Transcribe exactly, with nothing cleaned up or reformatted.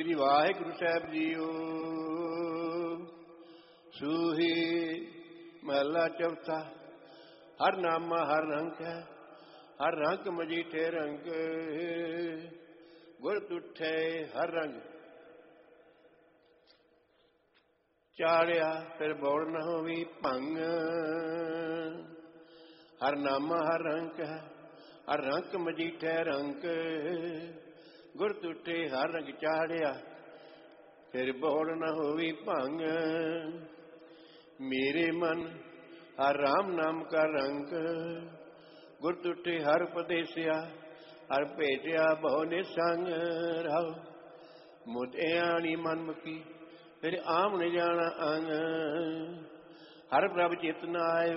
ਸ੍ਰੀ ਵਾਹਿਗੁਰੂ ਸਾਹਿਬ JIO. ਸੂਹੀ ਮਹਲਾ ਚੌਥਾ। ਹਰ ਨਾਮਾ ਹਰ ਰੰਗ ਹੈ, ਹਰ ਰੰਗ ਮਜੀਠੇ ਰੰਗ। ਗੁਰ ਤੁਠੇ ਹਰ ਰੰਗ ਚਾੜਿਆ, ਫਿਰ ਬੋਲ ਨਾ ਹੋਵੀ ਭੰਗ। ਹਰ ਨਾਮਾ ਹਰ ਰੰਗ ਹੈ, ਹਰ ਰੰਗ ਮਜੀਠੇ ਰੰਗ। ਗੁਰ ਤੁਠੇ ਹਰ ਰੰਗ ਚਾੜਿਆ, ਫਿਰ ਬੋਲ ਨਾ ਹੋਵੀ ਭੰਗ। ਮੇਰੇ ਮਨ ਹਰ ਰਾਮ ਨਾਮ ਕਾ ਰੰਗ। ਗੁਰ ਤੁਠੇ ਹਰ ਉਪਦੇਸਿਆ, ਹਰ ਭੇਟਿਆ ਬਹੁ ਨਿਸੰਗ। ਰਹਾਉ ਮੁਦਿਆਣੀ ਮਨ ਮੁਖੀ, ਫਿਰ ਆਮ ਨ ਜਾਣਾ ਅੰਗ। ਹਰ ਪ੍ਰਭ ਚਿਤ ਨ ਆਇ